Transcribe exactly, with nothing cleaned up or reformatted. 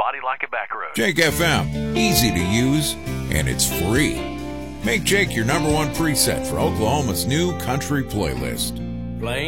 body like a back road. Jake F M, easy to use, and it's free. Make Jake your number one preset for Oklahoma's new country playlist. Plain